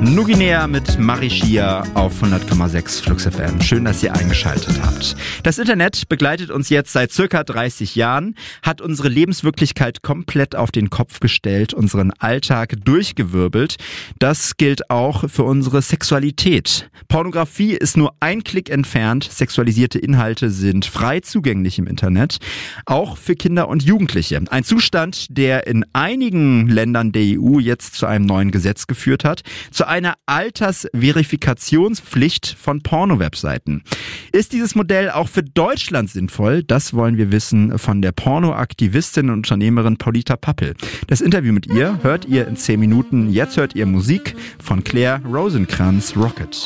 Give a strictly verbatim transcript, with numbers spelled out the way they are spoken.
Nuginea mit Marischia auf hundert Komma sechs Flux F M. Schön, dass ihr eingeschaltet habt. Das Internet begleitet uns jetzt seit circa dreißig Jahren, hat unsere Lebenswirklichkeit komplett auf den Kopf gestellt, unseren Alltag durchgewirbelt. Das gilt auch für unsere Sexualität. Pornografie ist nur ein Klick entfernt. Sexualisierte Inhalte sind frei zugänglich im Internet, auch für Kinder und Jugendliche. Ein Zustand, der in einigen Ländern der E U jetzt zu einem neuen Gesetz geführt hat, zu einer Altersverifikationspflicht von Porno-Webseiten. Ist dieses Modell auch für Deutschland sinnvoll? Das wollen wir wissen von der Porno-Aktivistin und Unternehmerin Paulita Pappel. Das Interview mit ihr hört ihr in zehn Minuten. Jetzt hört ihr Musik von Claire Rosenkranz, Rocket.